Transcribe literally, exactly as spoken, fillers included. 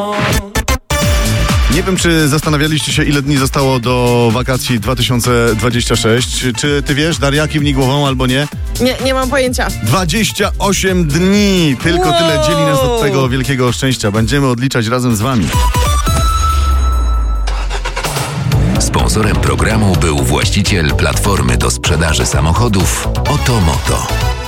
Nie wiem, czy zastanawialiście się, ile dni zostało do wakacji dwa tysiące dwudziestego szóstego. Czy ty wiesz, Daria, kiwnij głową albo nie? Nie, nie mam pojęcia. dwadzieścia osiem dni! Tylko wow. tyle dzieli nas od tego wielkiego szczęścia. Będziemy odliczać razem z wami. Sponsorem programu był właściciel platformy do sprzedaży samochodów Oto Moto.